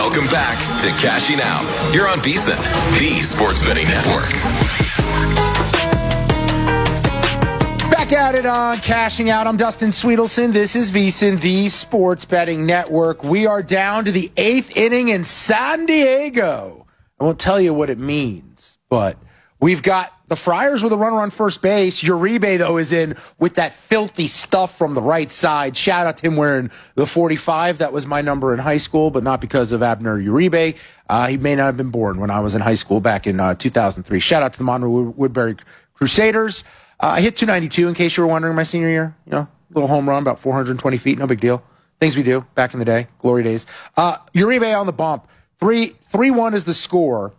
Welcome back to Cashing Out. You're on VSiN, the Sports Betting Network. Back at it on Cashing Out. I'm Dustin Sweetelson. This is VSiN, the Sports Betting Network. We are down to the 8th inning in San Diego. I won't tell you what it means, but we've got the Friars with a runner on first base. Uribe, though, is in with that filthy stuff from the right side. Shout out to him wearing the 45. That was my number in high school, but not because of Abner Uribe. He may not have been born when I was in high school back in 2003. Shout out to the Monroe Woodbury Crusaders. I hit 292 in case you were wondering my senior year. You know, little home run, about 420 feet. No big deal. Things we do back in the day. Glory days. Uribe on the bump. 3-1 is the score.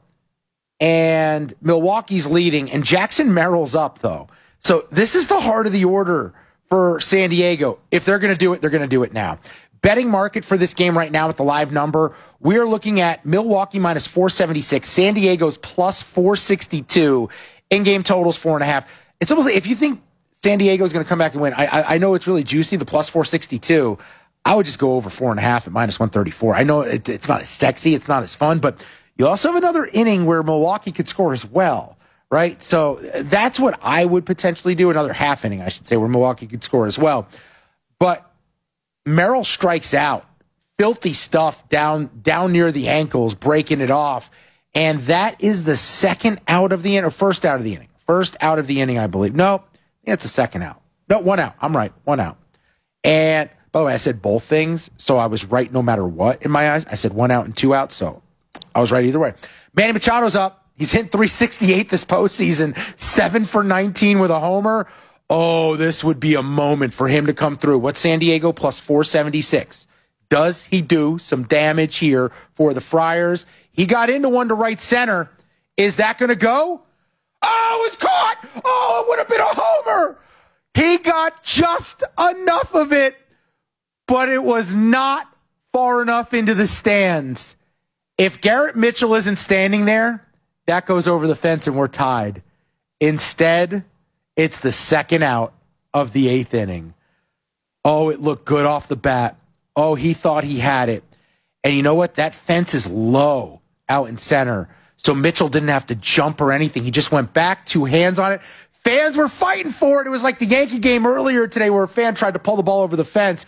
And Milwaukee's leading, and Jackson Merrill's up, though. So this is the heart of the order for San Diego. If they're going to do it, they're going to do it now. Betting market for this game right now with the live number, we're looking at Milwaukee minus 476, San Diego's plus 462, in-game totals 4.5. It's almost like if you think San Diego's going to come back and win, I know it's really juicy, the plus 462. I would just go over 4.5 at minus 134. I know it's not as sexy, it's not as fun, but you also have another inning where Milwaukee could score as well, right? So that's what I would potentially do. Another half inning, I should say, where Milwaukee could score as well. But Merrill strikes out. Filthy stuff down near the ankles, breaking it off. And that is the second out of the inning, or first out of the inning. First out of the inning, I believe. No, it's a second out. No, one out. I'm right. One out. And by the way, I said both things, so I was right no matter what in my eyes. I said 1 out and 2 out, so I was right either way. Manny Machado's up. He's hitting 368 this postseason, 7 for 19 with a homer. Oh, this would be a moment for him to come through. What's San Diego plus 476? Does he do some damage here for the Friars? He got into one to right center. Is that going to go? Oh, it's caught. Oh, it would have been a homer. He got just enough of it, but it was not far enough into the stands. If Garrett Mitchell isn't standing there, that goes over the fence and we're tied. Instead, it's the second out of the 8th inning. Oh, it looked good off the bat. Oh, he thought he had it. And you know what? That fence is low out in center. So Mitchell didn't have to jump or anything. He just went back, 2 hands on it. Fans were fighting for it. It was like the Yankee game earlier today where a fan tried to pull the ball over the fence.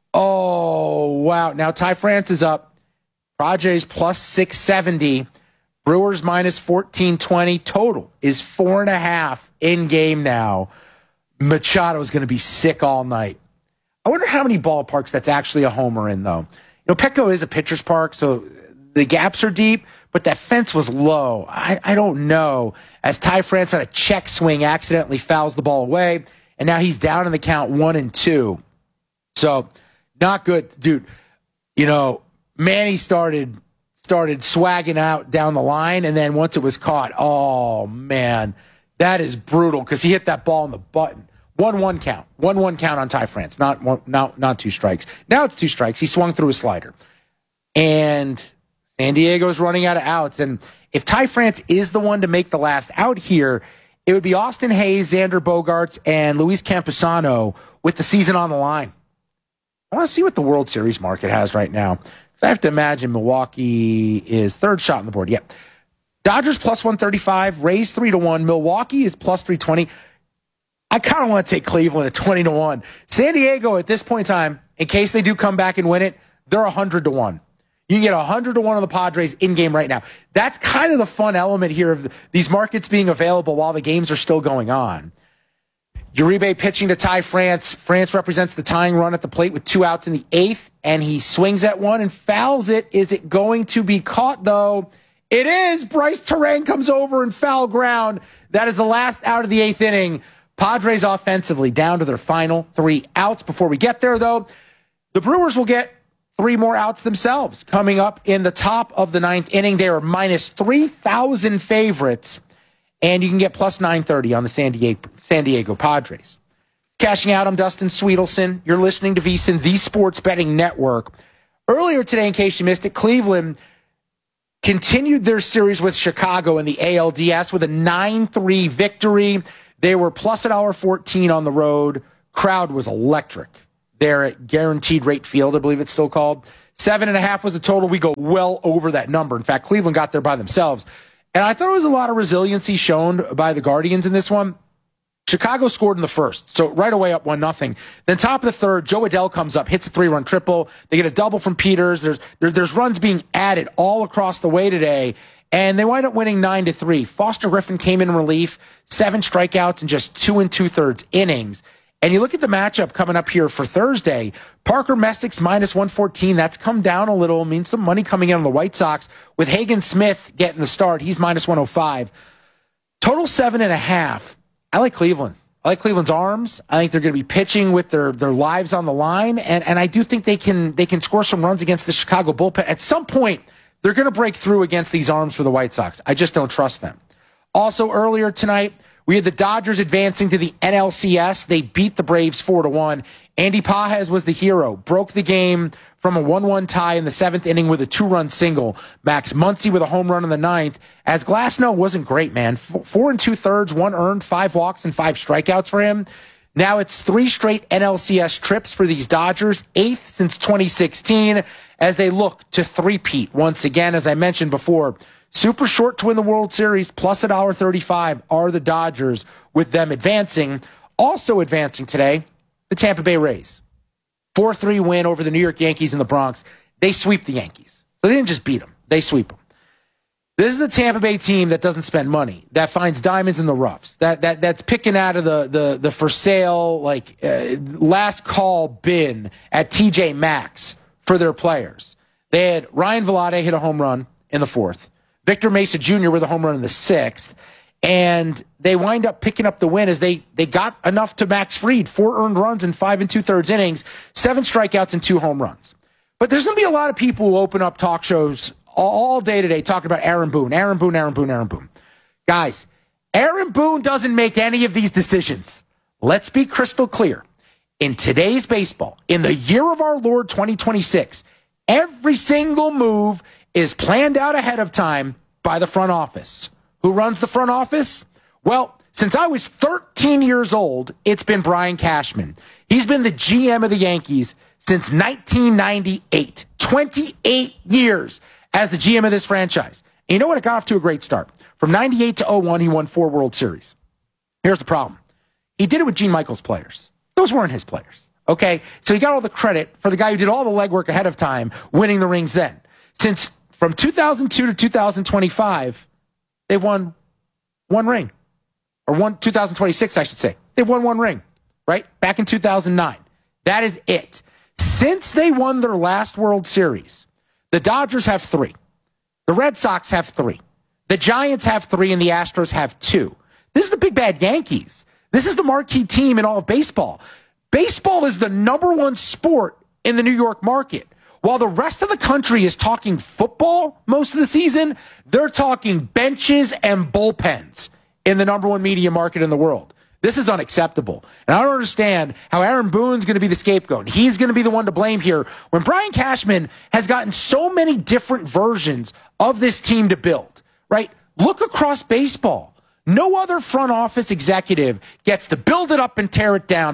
Oh, wow. Now Ty France is up. Padres plus 670. Brewers minus 1420. Total is 4.5 in game now. Machado's going to be sick all night. I wonder how many ballparks that's actually a homer in, though. You know, Petco is a pitcher's park, so the gaps are deep, but that fence was low. I don't know. As Ty France on a check swing accidentally fouls the ball away, and now he's down in the count 1-2. So, not good. Dude, you know, Manny started swagging out down the line, and then once it was caught, oh, man, that is brutal because he hit that ball on the button. 1-1 count. 1-1 count on Ty France, not 2 strikes. Now it's 2 strikes. He swung through a slider. And San Diego's running out of outs. And if Ty France is the one to make the last out here, it would be Austin Hayes, Xander Bogaerts, and Luis Campusano with the season on the line. I want to see what the World Series market has right now. I have to imagine Milwaukee is third shot on the board. Yep. Dodgers plus 135, Rays 3-1, Milwaukee is plus 320. I kind of want to take Cleveland at 20-1. San Diego at this point in time, in case they do come back and win it, they're 100-1. You can get 100-1 on the Padres in game right now. That's kind of the fun element here of these markets being available while the games are still going on. Uribe pitching to Ty France. France represents the tying run at the plate with 2 outs in the 8th, and he swings at one and fouls it. Is it going to be caught, though? It is. Bryce Terang comes over and foul ground. That is the last out of the 8th inning. Padres offensively down to their final 3 outs. Before we get there, though, the Brewers will get 3 more outs themselves. Coming up in the top of the 9th inning, they are minus 3,000 favorites. And you can get plus 930 on the San Diego Padres. Cashing out, I'm Dustin Sweetelson. You're listening to VSiN, the Sports Betting Network. Earlier today, in case you missed it, Cleveland continued their series with Chicago in the ALDS with a 9-3 victory. They were plus $1.14 on the road. Crowd was electric there at Guaranteed Rate Field, I believe it's still called. 7.5 was the total. We go well over that number. In fact, Cleveland got there by themselves. And I thought it was a lot of resiliency shown by the Guardians in this one. Chicago scored in the first, so right away up 1-0. Then top of the third, Joe Adell comes up, hits a 3-run triple. They get a double from Peters. There's runs being added all across the way today, and they wind up winning 9-3. Foster Griffin came in relief, 7 strikeouts in just 2 2/3 innings. And you look at the matchup coming up here for Thursday, Parker Messick's -114. That's come down a little. Means some money coming in on the White Sox. With Hagen Smith getting the start, he's -105. Total 7.5. I like Cleveland. I like Cleveland's arms. I think they're going to be pitching with their lives on the line. And I do think they can score some runs against the Chicago bullpen. At some point, they're going to break through against these arms for the White Sox. I just don't trust them. Also, earlier tonight, we had the Dodgers advancing to the NLCS. They beat the Braves 4-1. Andy Pages was the hero. Broke the game from a 1-1 tie in the 7th inning with a 2-run single. Max Muncy with a home run in the 9th. As Glasnow wasn't great, man. 4 2/3, 1 earned, 5 walks, and 5 strikeouts for him. Now it's 3 straight NLCS trips for these Dodgers, 8th since 2016, as they look to three-peat once again, as I mentioned before. Super short to win the World Series, plus $1.35 are the Dodgers, with them advancing. Also advancing today, the Tampa Bay Rays. 4-3 win over the New York Yankees in the Bronx. They sweep the Yankees. So they didn't just beat them. They sweep them. This is a Tampa Bay team that doesn't spend money, that finds diamonds in the roughs, that's picking out of the for sale, last call bin at TJ Maxx for their players. They had Ryan Vilade hit a home run in the 4th. Victor Mesa Jr. with a home run in the 6th. And they wind up picking up the win as they got enough to Max Fried. 4 earned runs in 5 2/3 innings, 7 strikeouts and 2 home runs. But there's going to be a lot of people who open up talk shows all day today talking about Aaron Boone. Aaron Boone. Guys, Aaron Boone doesn't make any of these decisions. Let's be crystal clear. In today's baseball, in the year of our Lord 2026, every single move is planned out ahead of time by the front office. Who runs the front office? Well, since I was 13 years old, it's been Brian Cashman. He's been the GM of the Yankees since 1998. 28 years as the GM of this franchise. And you know what? It got off to a great start. From 98 to 01, he won 4 World Series. Here's the problem. He did it with Gene Michaels players. Those weren't his players. Okay? So he got all the credit for the guy who did all the legwork ahead of time, winning the rings then. Since from 2002 to 2025, they've won 1 ring. Or 2026, I should say. They've won 1 ring, right? Back in 2009. That is it. Since they won their last World Series, the Dodgers have 3. The Red Sox have 3. The Giants have 3, and the Astros have 2. This is the big bad Yankees. This is the marquee team in all of baseball. Baseball is the #1 sport in the New York market. While the rest of the country is talking football most of the season, they're talking benches and bullpens in the #1 media market in the world. This is unacceptable. And I don't understand how Aaron Boone's going to be the scapegoat. He's going to be the one to blame here when Brian Cashman has gotten so many different versions of this team to build, right? Look across baseball. No other front office executive gets to build it up and tear it down,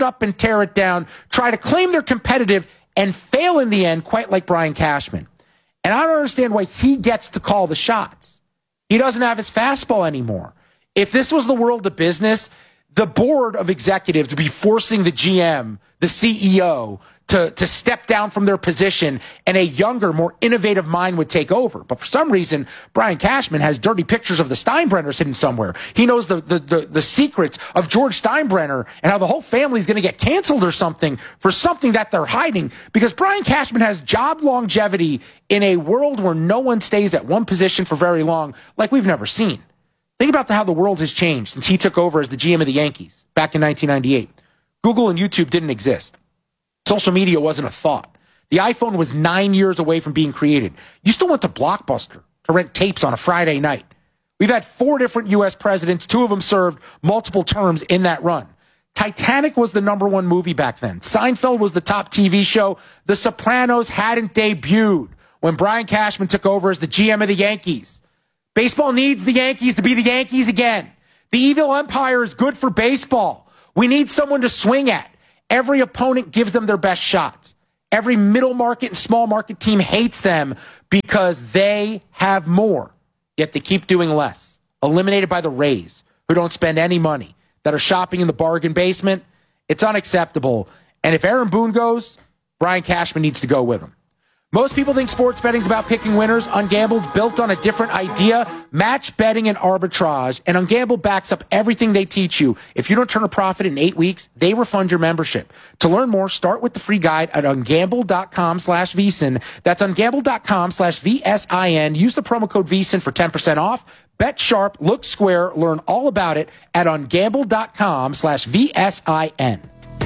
try to claim they're competitive, and fail in the end, quite like Brian Cashman. And I don't understand why he gets to call the shots. He doesn't have his fastball anymore. If this was the world of business, the board of executives would be forcing the GM, the CEO, to step down from their position, and a younger, more innovative mind would take over. But for some reason, Brian Cashman has dirty pictures of the Steinbrenners hidden somewhere. He knows the secrets of George Steinbrenner and how the whole family is going to get canceled or something for something that they're hiding, because Brian Cashman has job longevity in a world where no one stays at one position for very long, like we've never seen. Think about how the world has changed since he took over as the GM of the Yankees back in 1998. Google and YouTube didn't exist. Social media wasn't a thought. The iPhone was 9 years away from being created. You still went to Blockbuster to rent tapes on a Friday night. We've had 4 different U.S. presidents. 2 of them served multiple terms in that run. Titanic was the #1 movie back then. Seinfeld was the top TV show. The Sopranos hadn't debuted when Brian Cashman took over as the GM of the Yankees. Baseball needs the Yankees to be the Yankees again. The evil empire is good for baseball. We need someone to swing at. Every opponent gives them their best shots. Every middle market and small market team hates them because they have more, yet they keep doing less. Eliminated by the Rays, who don't spend any money, that are shopping in the bargain basement. It's unacceptable. And if Aaron Boone goes, Brian Cashman needs to go with him. Most people think sports betting is about picking winners. Ungambled's built on a different idea, match betting and arbitrage. And Ungambled backs up everything they teach you. If you don't turn a profit in 8 weeks, they refund your membership. To learn more, start with the free guide at ungambled.com/VSiN. That's ungambled.com/VSIN. Use the promo code VSiN for 10% off. Bet sharp, look square, learn all about it at ungambled.com/VSIN.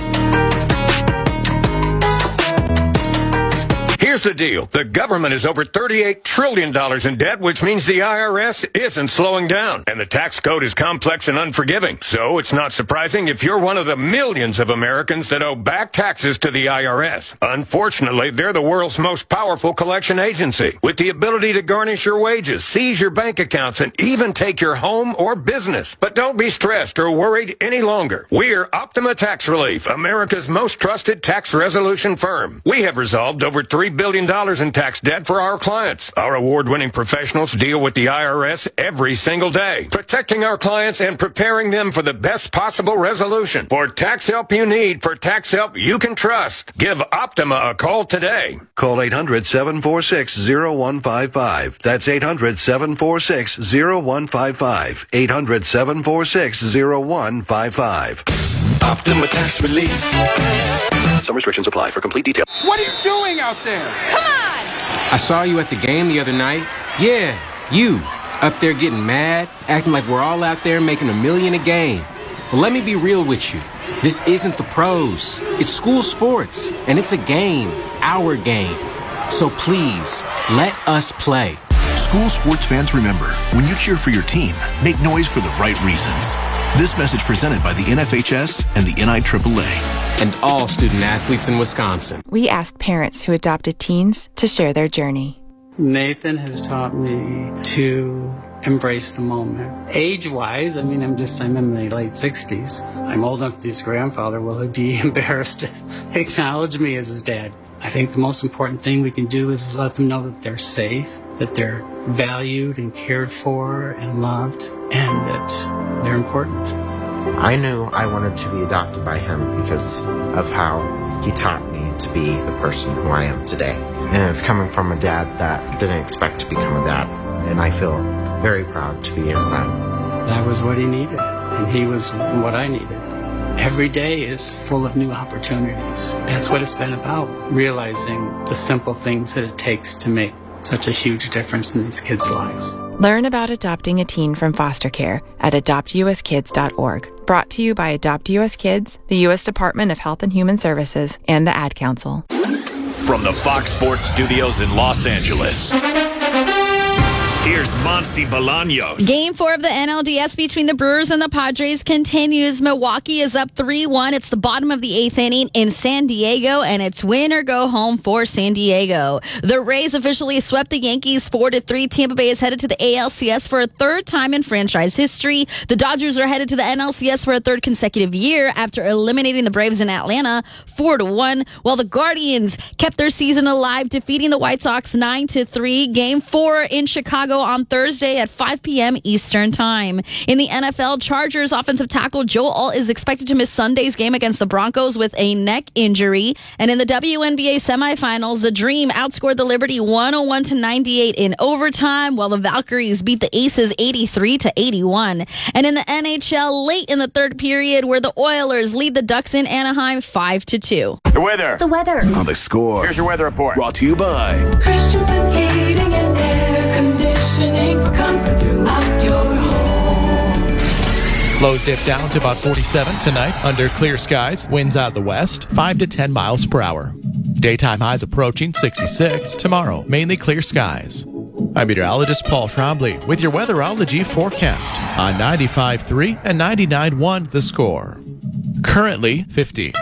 Here's the deal. The government is over $38 trillion in debt, which means the IRS isn't slowing down. And the tax code is complex and unforgiving. So it's not surprising if you're one of the millions of Americans that owe back taxes to the IRS. Unfortunately, they're the world's most powerful collection agency, with the ability to garnish your wages, seize your bank accounts, and even take your home or business. But don't be stressed or worried any longer. We're Optima Tax Relief, America's most trusted tax resolution firm. We have resolved over $3 billion in tax debt for our clients. Our award-winning professionals deal with the IRS every single day, protecting our clients and preparing them for the best possible resolution. For tax help you need, for tax help you can trust, give Optima a call today. Call 800-746-0155. That's 800-746-0155. 800-746-0155. Optima Tax Relief. Some restrictions apply. For complete details. What are you doing out there? Come on! I saw you at the game the other night. Yeah, you. Up there getting mad, acting like we're all out there making $1 million a game. Well, let me be real with you. This isn't the pros. It's school sports, and it's a game, our game. So please, let us play. School sports fans, remember, when you cheer for your team, make noise for the right reasons. This message presented by the NFHS and the NIAAA. And all student athletes in Wisconsin. We asked parents who adopted teens to share their journey. Nathan has taught me to embrace the moment. Age-wise, I'm in my late 60s. I'm old enough to be his grandfather. Will he be embarrassed to acknowledge me as his dad? I think the most important thing we can do is let them know that they're safe, that they're valued and cared for and loved, and that they're important. I knew I wanted to be adopted by him because of how he taught me to be the person who I am today. And it's coming from a dad that didn't expect to become a dad. And I feel very proud to be his son. That was what he needed, and he was what I needed. Every day is full of new opportunities. That's what it's been about, realizing the simple things that it takes to make such a huge difference in these kids' lives. Learn about adopting a teen from foster care at adoptuskids.org. Brought to you by Adopt US Kids, the U.S. Department of Health and Human Services, and the Ad Council. From the Fox Sports Studios in Los Angeles, here's Monty Bolaños. Game 4 of the NLDS between the Brewers and the Padres continues. Milwaukee is up 3-1. It's the bottom of the 8th inning in San Diego, and it's win or go home for San Diego. The Rays officially swept the Yankees 4-3. Tampa Bay is headed to the ALCS for a third time in franchise history. The Dodgers are headed to the NLCS for a third consecutive year after eliminating the Braves in Atlanta 4-1, while the Guardians kept their season alive, defeating the White Sox 9-3. Game 4 in Chicago on Thursday at 5 p.m. Eastern Time. In the NFL, Chargers offensive tackle Joe Alt is expected to miss Sunday's game against the Broncos with a neck injury. And in the WNBA semifinals, the Dream outscored the Liberty 101-98 in overtime, while the Valkyries beat the Aces 83-81. And in the NHL, late in the third period, where the Oilers lead the Ducks in Anaheim 5-2. The weather. The weather. On The Score. Here's your weather report. Brought to you by Christensen Heating and Air Conditioning for comfort throughout your home. Lows dip down to about 47 tonight under clear skies. Winds out of the west, 5 to 10 miles per hour. Daytime highs approaching 66. Tomorrow, mainly clear skies. I'm meteorologist Paul Trombley with your weatherology forecast on 95.3 and 99.1 The Score. Currently 50.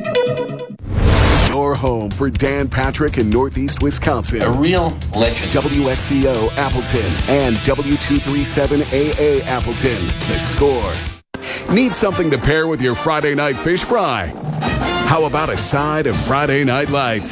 Your home for Dan Patrick in Northeast Wisconsin. A real legend. WSCO Appleton and W237AA Appleton. The Score. Need something to pair with your Friday night fish fry? How about a side of Friday Night Lights?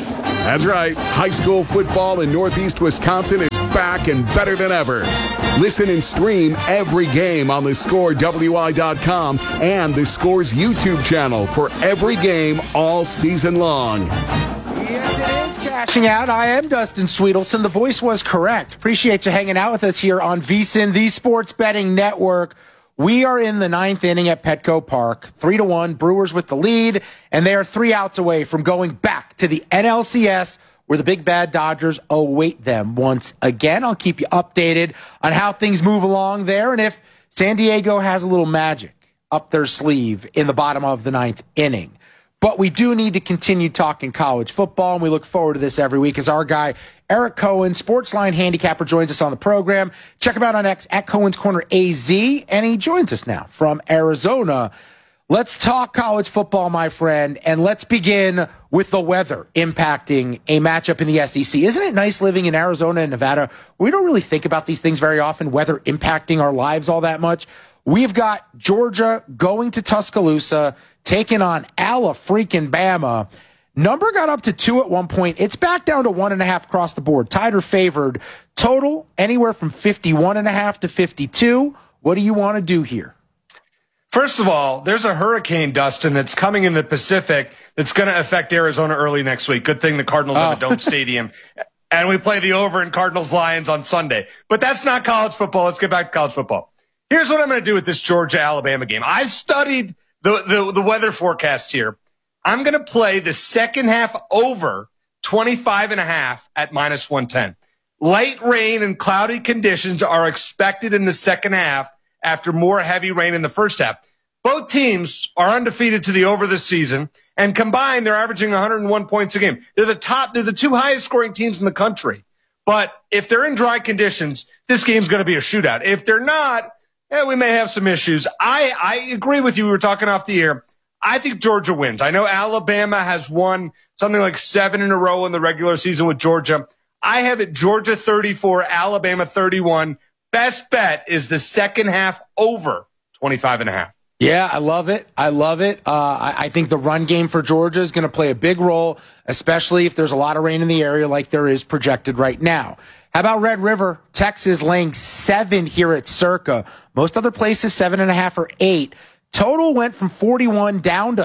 That's right. High school football in Northeast Wisconsin is back and better than ever. Listen and stream every game on thescorewi.com and the Score's YouTube channel for every game all season long. Yes, it is cashing out. I am Dustin Sweetelson. The voice was correct. Appreciate you hanging out with us here on VSiN, the Sports Betting Network. We are in the 9th inning at Petco Park, 3-1, Brewers with the lead, and they are 3 outs away from going back to the NLCS, where the big bad Dodgers await them once again. I'll keep you updated on how things move along there, and if San Diego has a little magic up their sleeve in the bottom of the 9th inning. But we do need to continue talking college football, and we look forward to this every week as our guy, Eric Cohen, Sportsline handicapper, joins us on the program. Check him out on X at Cohen's Corner AZ, and he joins us now from Arizona. Let's talk college football, my friend, and let's begin with the weather impacting a matchup in the SEC. Isn't it nice living in Arizona and Nevada? We don't really think about these things very often, weather impacting our lives all that much. We've got Georgia going to Tuscaloosa, taking on Alabama. Number got up to 2 at one point. It's back down to 1.5 across the board. Tied or favored. Total anywhere from 51.5 to 52. What do you want to do here? First of all, there's a hurricane, Dustin, that's coming in the Pacific that's going to affect Arizona early next week. Good thing the Cardinals have a dome stadium. And we play the over in Cardinals-Lions on Sunday. But that's not college football. Let's get back to college football. Here's what I'm going to do with this Georgia-Alabama game. I've studied the weather forecast here. I'm going to play the second half over 25.5 at -110. Light rain and cloudy conditions are expected in the second half after more heavy rain in the first half. Both teams are undefeated to the over this season, and combined, they're averaging 101 points a game. They're the 2 highest scoring teams in the country. But if they're in dry conditions, this game's going to be a shootout. If they're not, we may have some issues. I agree with you. We were talking off the air. I think Georgia wins. I know Alabama has won something like 7 in a row in the regular season with Georgia. I have it Georgia 34, Alabama 31. Best bet is the second half over 25.5. Yeah, I love it. I think the run game for Georgia is going to play a big role, especially if there's a lot of rain in the area like there is projected right now. How about Red River? Texas laying 7 here at Circa. Most other places 7.5 or 8. Total went from 41 down to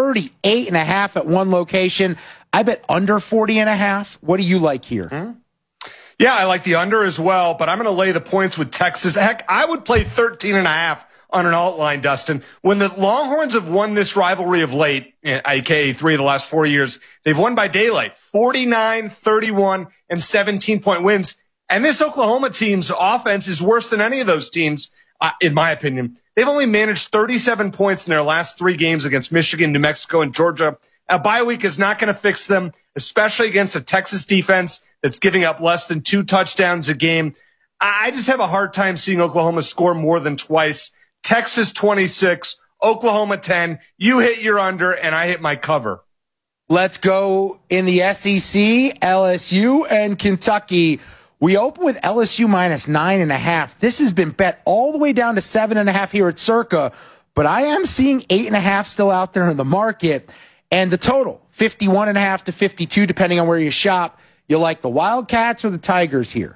38.5 at one location. I bet under 40.5. What do you like here? Yeah, I like the under as well, but I'm going to lay the points with Texas. Heck, I would play 13.5 on an alt line, Dustin. When the Longhorns have won this rivalry of late, aka 3 of the last 4 years, they've won by daylight, 49, 31, and 17-point wins. And this Oklahoma team's offense is worse than any of those teams, in my opinion. They've only managed 37 points in their last 3 games against Michigan, New Mexico, and Georgia. A bye week is not going to fix them, especially against a Texas defense that's giving up less than 2 touchdowns a game. I just have a hard time seeing Oklahoma score more than twice. Texas 26, Oklahoma 10. You hit your under, and I hit my cover. Let's go in the SEC, LSU and Kentucky. We open with LSU -9.5. This has been bet all the way down to 7.5 here at Circa, but I am seeing 8.5 still out there in the market. And the total, 51.5 to 52, depending on where you shop. You like the Wildcats or the Tigers here?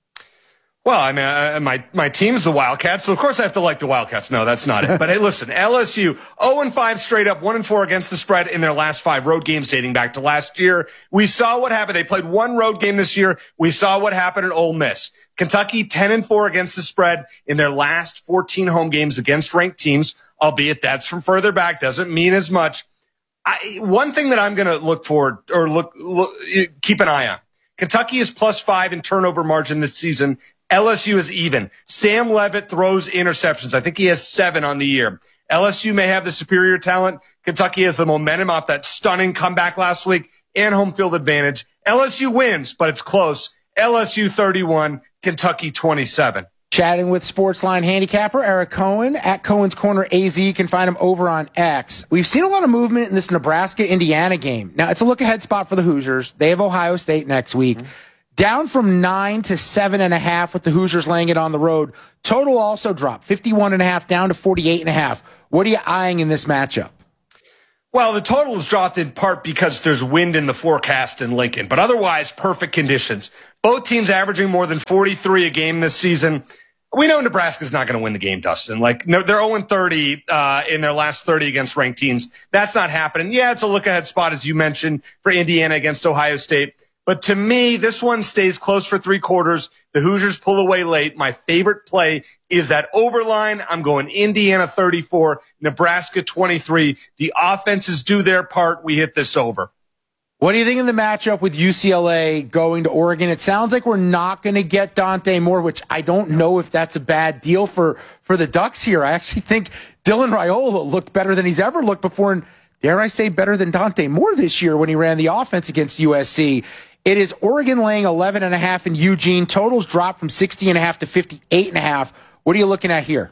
Well, I mean, my team's the Wildcats, so of course I have to like the Wildcats. No, that's not it. But hey, listen, LSU 0-5 straight up, 1-4 against the spread in their last 5 road games dating back to last year. We saw what happened. They played 1 road game this year. We saw what happened at Ole Miss. Kentucky 10-4 against the spread in their last 14 home games against ranked teams, albeit that's from further back, doesn't mean as much. One thing that I'm going to look for or keep an eye on. Kentucky is +5 in turnover margin this season. LSU is even. Sam Leavitt throws interceptions. I think he has 7 on the year. LSU may have the superior talent. Kentucky has the momentum off that stunning comeback last week and home field advantage. LSU wins, but it's close. LSU 31, Kentucky 27. Chatting with Sportsline handicapper Eric Cohen at Cohen's Corner AZ. You can find him over on X. We've seen a lot of movement in this Nebraska-Indiana game. Now, it's a look-ahead spot for the Hoosiers. They have Ohio State next week. Down from 9 to 7.5 with the Hoosiers laying it on the road. Total also dropped, 51.5 down to 48.5. What are you eyeing in this matchup? Well, the total is dropped in part because there's wind in the forecast in Lincoln, but otherwise perfect conditions. Both teams averaging more than 43 a game this season. We know Nebraska's not going to win the game, Dustin. Like, no, they're 0-30 in their last 30 against ranked teams. That's not happening. Yeah, it's a look-ahead spot, as you mentioned, for Indiana against Ohio State. But to me, this one stays close for 3 quarters. The Hoosiers pull away late. My favorite play is that overline. I'm going Indiana 34, Nebraska 23. The offenses do their part. We hit this over. What do you think of the matchup with UCLA going to Oregon? It sounds like we're not going to get Dante Moore, which I don't know if that's a bad deal for the Ducks here. I actually think Dylan Raiola looked better than he's ever looked before, and dare I say better than Dante Moore this year when he ran the offense against USC. It is Oregon laying 11.5 in Eugene. Totals dropped from 60.5 to 58.5. What are you looking at here?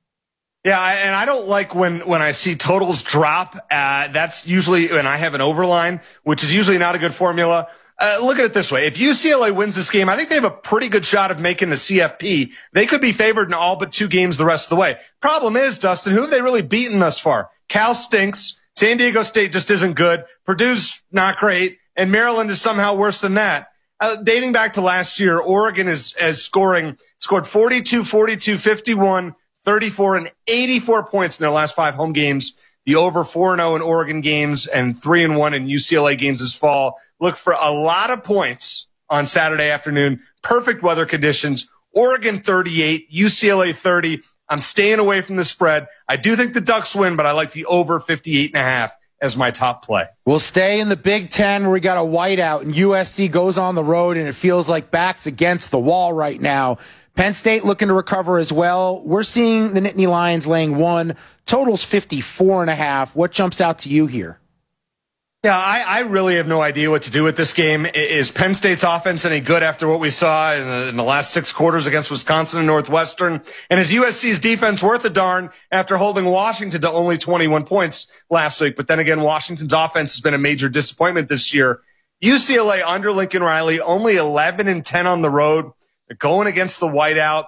Yeah, and I don't like when I see totals drop. That's usually when I have an overline, which is usually not a good formula. Look at it this way. If UCLA wins this game, I think they have a pretty good shot of making the CFP. They could be favored in all but 2 games the rest of the way. Problem is, Dustin, who have they really beaten thus far? Cal stinks. San Diego State just isn't good. Purdue's not great. And Maryland is somehow worse than that. Dating back to last year, Oregon is scored 42, 42, 51, 34, and 84 points in their last 5 home games. The over 4-0 in Oregon games and 3-1 in UCLA games this fall. Look for a lot of points on Saturday afternoon. Perfect weather conditions. Oregon 38, UCLA 30. I'm staying away from the spread. I do think the Ducks win, but I like the over 58.5 as my top play. We'll stay in the Big Ten where we got a whiteout and USC goes on the road and it feels like backs against the wall right now. Penn State looking to recover as well. We're seeing the Nittany Lions laying 1. Totals 54.5. What jumps out to you here? Yeah, I really have no idea what to do with this game. Is Penn State's offense any good after what we saw in the last 6 quarters against Wisconsin and Northwestern? And is USC's defense worth a darn after holding Washington to only 21 points last week? But then again, Washington's offense has been a major disappointment this year. UCLA under Lincoln Riley, only 11-10 on the road. They're going against the whiteout.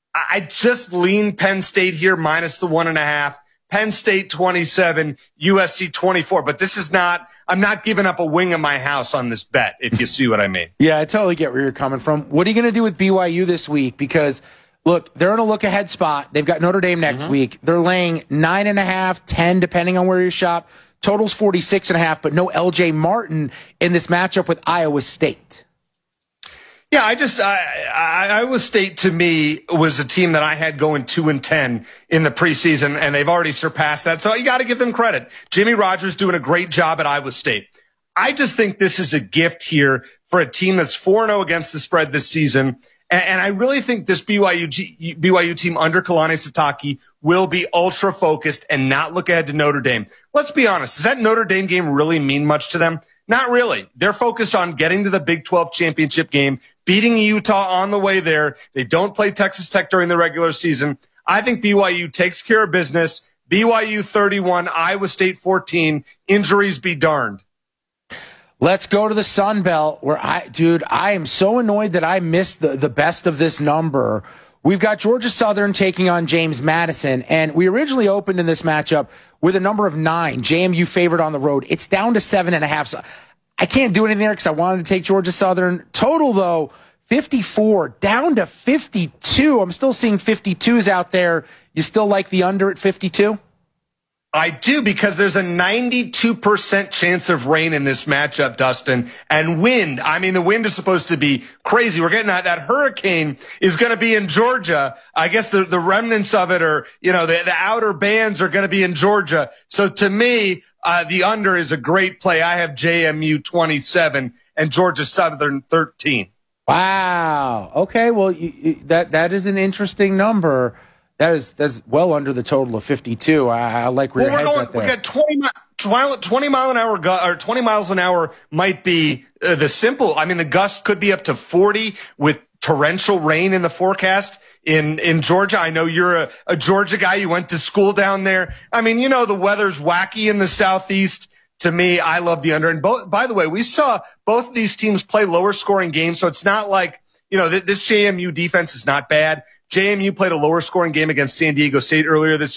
I just lean Penn State here minus the 1.5. Penn State 27, USC 24. But this is not, I'm not giving up a wing of my house on this bet, if you see what I mean. Yeah, I totally get where you're coming from. What are you going to do with BYU this week? Because, look, they're in a look-ahead spot. They've got Notre Dame next week. They're laying 9.5, 10, depending on where you shop. Total's 46.5, but no LJ Martin in this matchup with Iowa State. Yeah, Iowa State to me was a team that I had going 2-10 in the preseason, and they've already surpassed that. So you got to give them credit. Jimmy Rogers doing a great job at Iowa State. I just think this is a gift here for a team that's 4-0 against the spread this season. And I really think this BYU team under Kalani Sitake will be ultra focused and not look ahead to Notre Dame. Let's be honest. Does that Notre Dame game really mean much to them? Not really. They're focused on getting to the Big 12 championship game, beating Utah on the way there. They don't play Texas Tech during the regular season. I think BYU takes care of business. BYU 31, Iowa State 14. Injuries be darned. Let's go to the Sun Belt where I am so annoyed that I missed the best of this number. We've got Georgia Southern taking on James Madison, and we originally opened in this matchup with a number of 9. JMU favored on the road. It's down to 7.5. So I can't do anything there because I wanted to take Georgia Southern. Total, though, 54, down to 52. I'm still seeing 52s out there. You still like the under at 52? I do, because there's a 92% chance of rain in this matchup, Dustin, and wind. I mean, the wind is supposed to be crazy. We're getting that hurricane is going to be in Georgia. I guess the remnants of it, or, the outer bands are going to be in Georgia. So to me, the under is a great play. I have JMU 27 and Georgia Southern 13. Wow. Okay. Well, that is an interesting number. That's well under the total of 52. I like where your head's at there. We got 20 mile an hour, or 20 miles an hour might be the simple. I mean, the gust could be up to 40 with torrential rain in the forecast in Georgia. I know you're a Georgia guy. You went to school down there. I mean, the weather's wacky in the southeast. To me, I love the under. And by the way, we saw both of these teams play lower scoring games. So it's not like, this JMU defense is not bad. JMU played a lower scoring game against San Diego State earlier this year.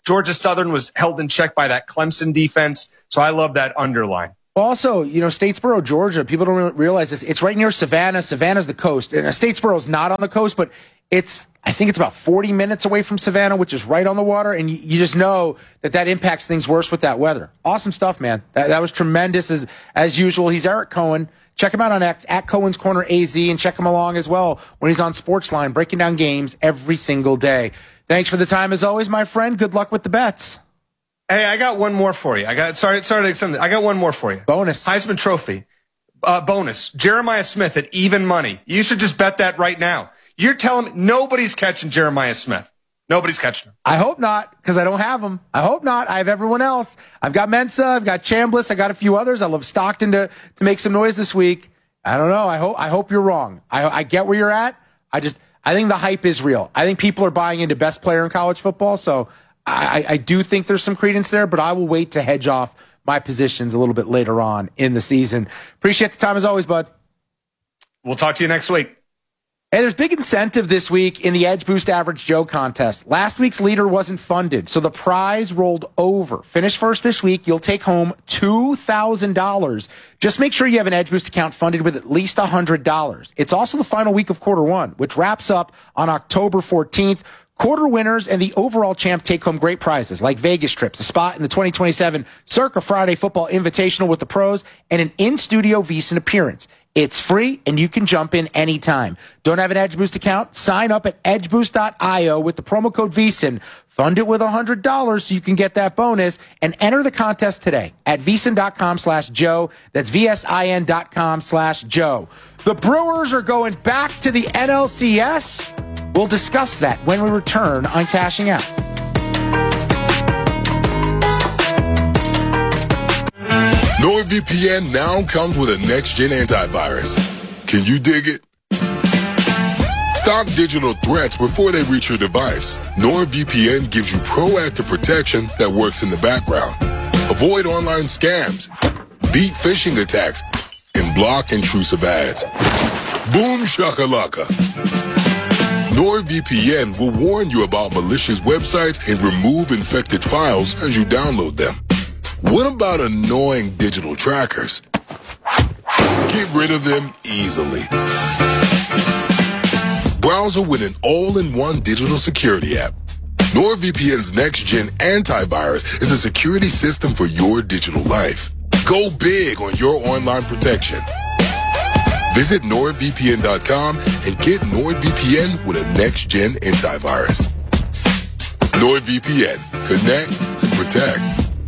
Georgia Southern was held in check by that Clemson defense. So I love that underline. Also, Statesboro, Georgia, people don't realize this. It's right near Savannah. Savannah's the coast. And Statesboro's not on the coast, but I think it's about 40 minutes away from Savannah, which is right on the water. And you just know that impacts things worse with that weather. Awesome stuff, man. That was tremendous as usual. He's Eric Cohen. Check him out on X at Cohen's Corner AZ, and check him along as well when he's on Sportsline, breaking down games every single day. Thanks for the time as always, my friend. Good luck with the bets. Hey, I got one more for you. Sorry to extend it. I got one more for you. Bonus. Heisman Trophy. Bonus. Jeremiah Smith at even money. You should just bet that right now. You're telling me nobody's catching Jeremiah Smith. Nobody's catching him. I hope not, because I don't have him. I hope not. I have everyone else. I've got Mensa. I've got Chambliss. I got a few others. I love Stockton to make some noise this week. I don't know. I hope you're wrong. I get where you're at. I think the hype is real. I think people are buying into best player in college football, so I do think there's some credence there, but I will wait to hedge off my positions a little bit later on in the season. Appreciate the time as always, bud. We'll talk to you next week. Hey, there's big incentive this week in the Edge Boost Average Joe contest. Last week's leader wasn't funded, so the prize rolled over. Finish first this week, you'll take home $2,000. Just make sure you have an Edge Boost account funded with at least $100. It's also the final week of quarter one, which wraps up on October 14th. Quarter winners and the overall champ take home great prizes like Vegas trips, a spot in the 2027 Circa Friday Football Invitational with the pros, and an in-studio VSiN appearance. It's free, and you can jump in anytime. Don't have an Edge Boost account? Sign up at edgeboost.io with the promo code VSiN. Fund it with $100 so you can get that bonus, and enter the contest today at VSiN.com/Joe. That's VSIN.com/Joe. The Brewers are going back to the NLCS. We'll discuss that when we return on Cashing Out. NordVPN now comes with a next-gen antivirus. Can you dig it? Stop digital threats before they reach your device. NordVPN gives you proactive protection that works in the background. Avoid online scams, beat phishing attacks, and block intrusive ads. Boom shakalaka. NordVPN will warn you about malicious websites and remove infected files as you download them. What about annoying digital trackers? Get rid of them easily. Browser with an all-in-one digital security app. NordVPN's next-gen antivirus is a security system for your digital life. Go big on your online protection. Visit NordVPN.com and get NordVPN with a next-gen antivirus. NordVPN. Connect and protect.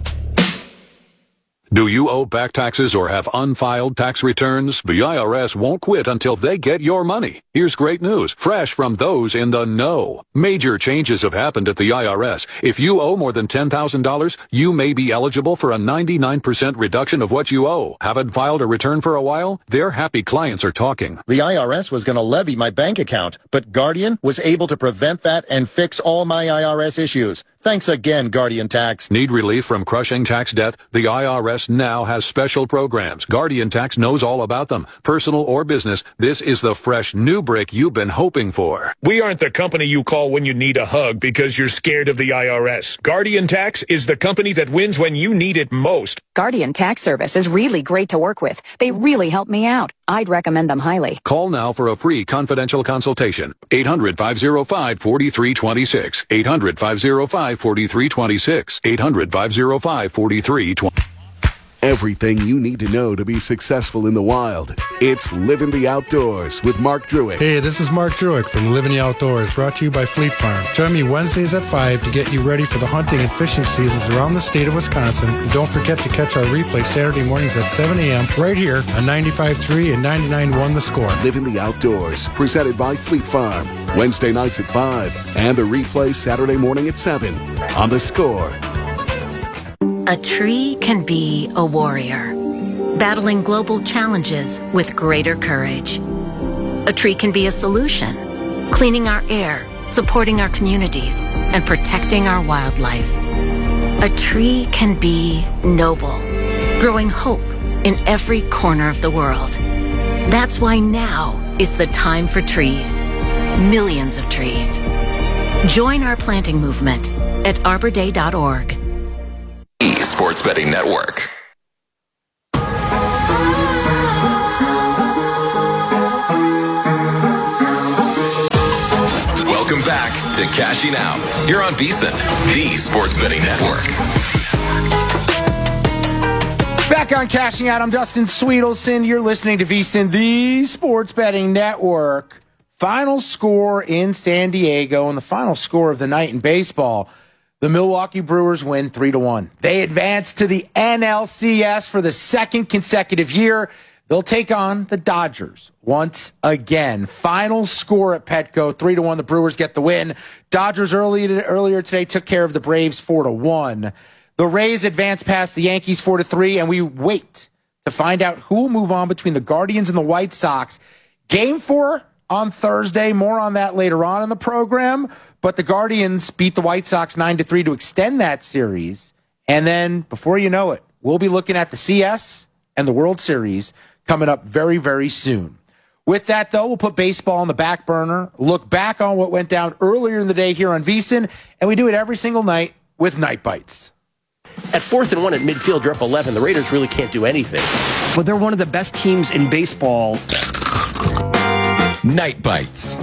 Do you owe back taxes or have unfiled tax returns? The IRS won't quit until they get your money. Here's great news, fresh from those in the know. Major changes have happened at the IRS. If you owe more than $10,000, you may be eligible for a 99% reduction of what you owe. Haven't filed a return for a while? Their happy clients are talking. The IRS was going to levy my bank account, but Guardian was able to prevent that and fix all my IRS issues. Thanks again, Guardian Tax. Need relief from crushing tax debt? The IRS now has special programs. Guardian Tax knows all about them. Personal or business, this is the fresh new break you've been hoping for. We aren't the company you call when you need a hug because you're scared of the IRS. Guardian Tax is the company that wins when you need it most. Guardian Tax Service is really great to work with. They really help me out. I'd recommend them highly. Call now for a free confidential consultation. 800-505-4326. 800-505-4326. 800-505-4326. Everything you need to know to be successful in the wild. It's Living the Outdoors with Mark Druick. Hey, this is Mark Druick from Living the Outdoors, brought to you by Fleet Farm. Join me Wednesdays at 5 to get you ready for the hunting and fishing seasons around the state of Wisconsin. And don't forget to catch our replay Saturday mornings at 7 a.m. right here on 95.3 and 99.1 The Score. Living the Outdoors, presented by Fleet Farm. Wednesday nights at 5 and the replay Saturday morning at 7 on The Score. A tree can be a warrior, battling global challenges with greater courage. A tree can be a solution, cleaning our air, supporting our communities, and protecting our wildlife. A tree can be noble, growing hope in every corner of the world. That's why now is the time for trees. Millions of trees. Join our planting movement at arborday.org. Sports Betting Network. Welcome back to Cashing Out here on VSiN, the Sports Betting Network. Back on Cashing Out, I'm Dustin Sweetelson. You're listening to VSiN, the Sports Betting Network. Final score in San Diego, and the final score of the night in baseball. The Milwaukee Brewers win 3-1. They advance to the NLCS for the second consecutive year. They'll take on the Dodgers once again. Final score at Petco, 3-1. The Brewers get the win. Dodgers earlier today took care of the Braves 4-1. The Rays advance past the Yankees 4-3, and we wait to find out who will move on between the Guardians and the White Sox. Game 4 on Thursday. More on that later on in the program. But the Guardians beat the White Sox 9-3 to extend that series. And then, before you know it, we'll be looking at the CS and the World Series coming up very, very soon. With that, though, we'll put baseball on the back burner, look back on what went down earlier in the day here on VSiN, and we do it every single night with Night Bites. At 4th and 1 at midfield, you're up 11. The Raiders really can't do anything. But they're one of the best teams in baseball. Night Bites.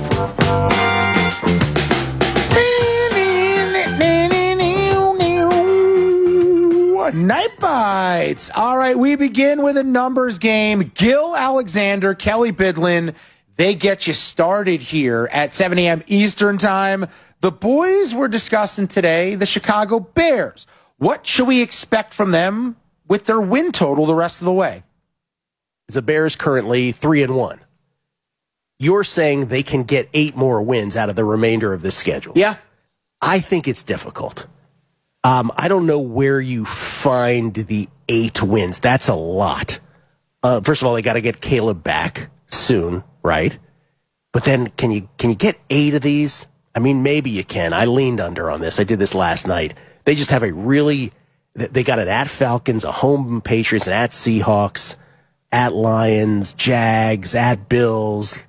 Night Bites. All right, we begin with a numbers game. Gil Alexander, Kelly Bidlin, they get you started here at 7 a.m. Eastern Time. The boys were discussing today the Chicago Bears. What should we expect from them with their win total the rest of the way? The Bears currently 3-1. You're saying they can get 8 more wins out of the remainder of this schedule. Yeah. I think it's difficult. I don't know where you find the 8 wins. That's a lot. First of all, they got to get Caleb back soon, right? But then can you get 8 of these? I mean, maybe you can. I leaned under on this. I did this last night. They just have they got it at Falcons, a home Patriots, and at Seahawks, at Lions, Jags, at Bills.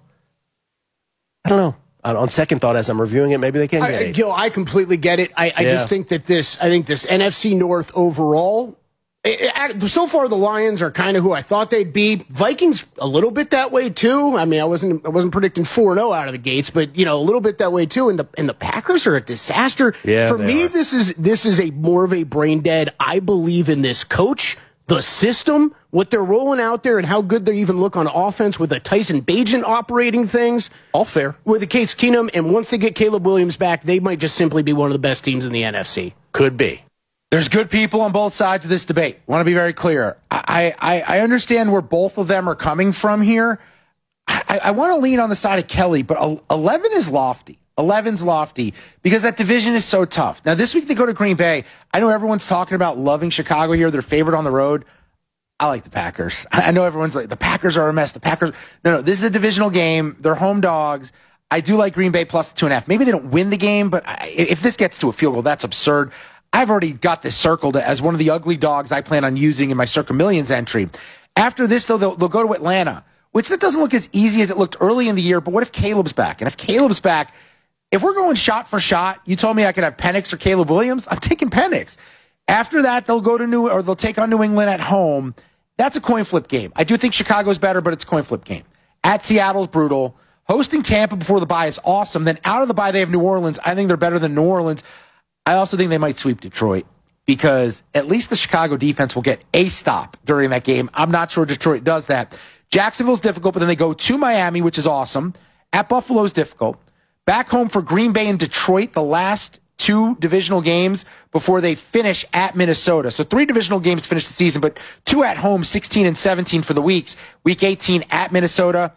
I don't know. On second thought, as I'm reviewing it, maybe they can get 8. Gil, I completely get it. I just think that this NFC North overall, so far the Lions are kind of who I thought they'd be. Vikings a little bit that way too. I mean, I wasn't predicting 4-0 out of the gates, but a little bit that way too. And the Packers are a disaster. Yeah, for me, this is a more of a brain dead. I believe in this coach, the system, what they're rolling out there, and how good they even look on offense with a Tyson Bagent operating things. All fair. With the Case Keenum, and once they get Caleb Williams back, they might just simply be one of the best teams in the NFC. Could be. There's good people on both sides of this debate. I want to be very clear. I understand where both of them are coming from here. I want to lean on the side of Kelly, but 11 is lofty. 11's lofty because that division is so tough. Now, this week they go to Green Bay. I know everyone's talking about loving Chicago here. They're favored on the road. I like the Packers. I know everyone's like, the Packers are a mess. No, this is a divisional game. They're home dogs. I do like Green Bay plus 2.5. Maybe they don't win the game, but if this gets to a field goal, that's absurd. I've already got this circled as one of the ugly dogs I plan on using in my Circa Millions entry. After this, though, they'll go to Atlanta, which that doesn't look as easy as it looked early in the year. But what if Caleb's back? And if Caleb's back, if we're going shot for shot, you told me I could have Penix or Caleb Williams. I'm taking Penix. After that, they'll they'll take on New England at home. That's a coin flip game. I do think Chicago's better, but it's a coin flip game. At Seattle's brutal. Hosting Tampa before the bye is awesome. Then out of the bye, they have New Orleans. I think they're better than New Orleans. I also think they might sweep Detroit because at least the Chicago defense will get a stop during that game. I'm not sure Detroit does that. Jacksonville's difficult, but then they go to Miami, which is awesome. At Buffalo's difficult. Back home for Green Bay and Detroit, the last 2 divisional games before they finish at Minnesota. So 3 divisional games to finish the season, but 2 at home, 16 and 17 for the weeks. Week 18 at Minnesota.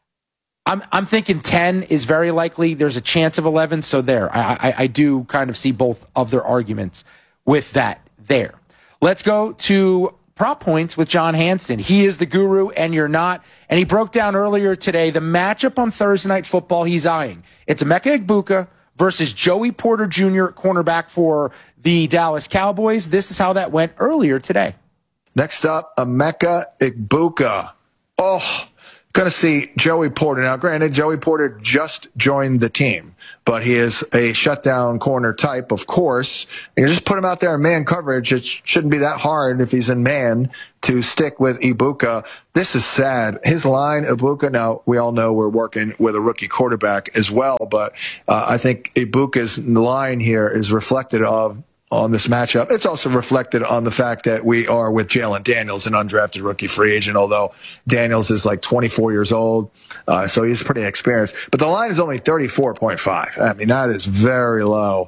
I'm thinking 10 is very likely. There's a chance of 11, so there. I do kind of see both of their arguments with that there. Let's go to prop points with John Hansen. He is the guru, and you're not. And he broke down earlier today the matchup on Thursday Night Football he's eyeing. It's Emeka Egbuka versus Joey Porter Jr., cornerback for the Dallas Cowboys. This is how that went earlier today. Next up, Emeka Egbuka. Oh, going to see Joey Porter. Now, granted, Joey Porter just joined the team, but he is a shutdown corner type, of course. You just put him out there in man coverage. It shouldn't be that hard if he's in man to stick with Ibuka. This is sad. His line, Ibuka, now we all know we're working with a rookie quarterback as well, but I think Ibuka's line here is reflected on this matchup. It's also reflected on the fact that we are with Jalen Daniels, an undrafted rookie free agent, although Daniels is like 24 years old, so he's pretty experienced. But the line is only 34.5. I mean, that is very low.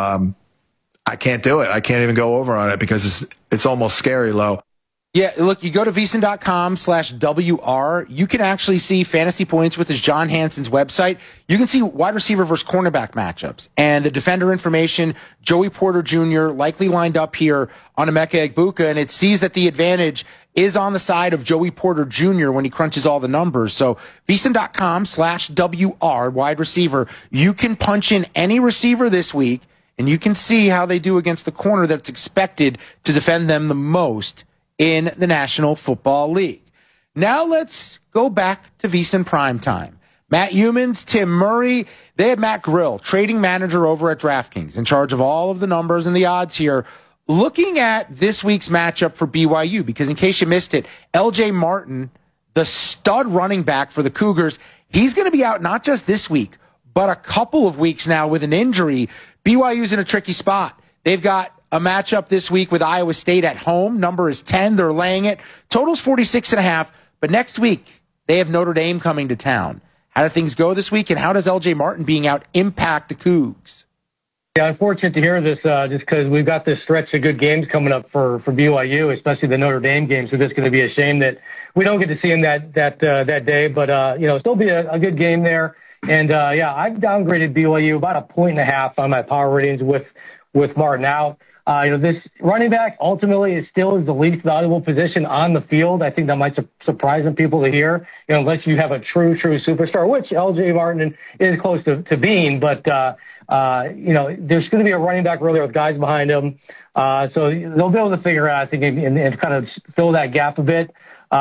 I can't do it. I can't even go over on it because it's almost scary low. Yeah, look, you go to VSiN.com/WR. You can actually see fantasy points with his John Hanson's website. You can see wide receiver versus cornerback matchups and the defender information. Joey Porter Jr. likely lined up here on Emeka Egbuka, and it sees that the advantage is on the side of Joey Porter Jr. when he crunches all the numbers. So VSiN.com/WR, wide receiver. You can punch in any receiver this week, and you can see how they do against the corner that's expected to defend them the most in the National Football League. Now let's go back to VSiN Primetime. Matt Humans, Tim Murray, they have Matt Grill, trading manager over at DraftKings, in charge of all of the numbers and the odds here, looking at this week's matchup for BYU, because in case you missed it, LJ Martin, the stud running back for the Cougars, he's going to be out not just this week, but a couple of weeks now with an injury. BYU's in a tricky spot. They've got a matchup this week with Iowa State at home. Number is 10. They're laying it. Total's 46.5. But next week, they have Notre Dame coming to town. How do things go this week, and how does LJ Martin being out impact the Cougs? Yeah, unfortunate to hear this, just because we've got this stretch of good games coming up for BYU, especially the Notre Dame game. So it's going to be a shame that we don't get to see him that day. But still be a good game there. And I've downgraded BYU about 1.5 on my power ratings with Martin out. This running back ultimately is the least valuable position on the field. I think that might surprise some people to hear, unless you have a true superstar, which LJ Martin is close to being. But, there's going to be a running back really with guys behind him. So they'll be able to figure out, I think, and kind of fill that gap a bit.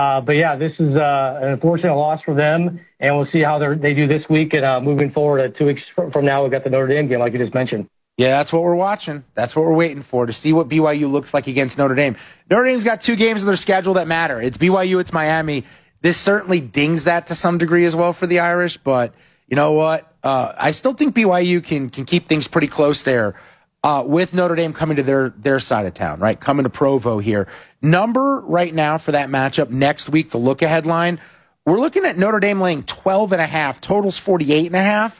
This is an unfortunate loss for them, and we'll see how they do this week. And moving forward, 2 weeks from now, we've got the Notre Dame game, like you just mentioned. Yeah, that's what we're watching. That's what we're waiting for, to see what BYU looks like against Notre Dame. Notre Dame's got 2 games on their schedule that matter. It's BYU, it's Miami. This certainly dings that to some degree as well for the Irish, but you know what? I still think BYU can keep things pretty close there with Notre Dame coming to their side of town, right? Coming to Provo here. Number right now for that matchup next week, the look-ahead line, we're looking at Notre Dame laying 12.5, totals 48.5.